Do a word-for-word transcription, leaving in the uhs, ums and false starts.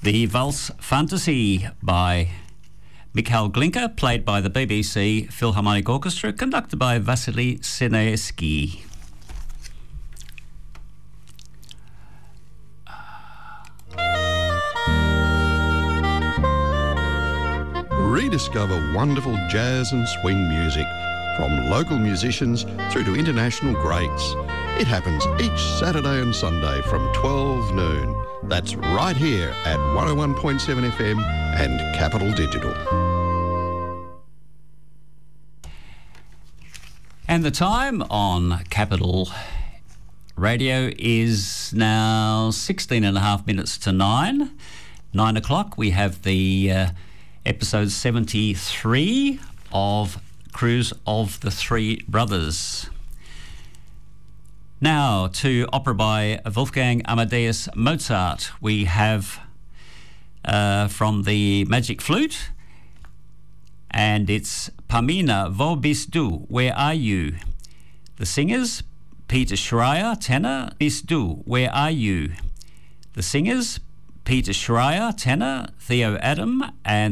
The Valse Fantasy by Mikhail Glinka, played by the B B C Philharmonic Orchestra, conducted by Vasily Sinaisky. Rediscover wonderful jazz and swing music, from local musicians through to international greats. It happens each Saturday and Sunday from twelve noon. That's right here at one oh one point seven F M and Capital Digital. And the time on Capital Radio is now sixteen and a half minutes to nine. Nine o'clock, we have the uh, episode seventy-three of Cruise of the Three Brothers. Now to opera by Wolfgang Amadeus Mozart. We have uh, from the Magic Flute, and it's Pamina, wo bist du? Where are you? The singers, Peter Schreier, tenor, bist du? Where are you? The singers, Peter Schreier, tenor, Theo Adam, and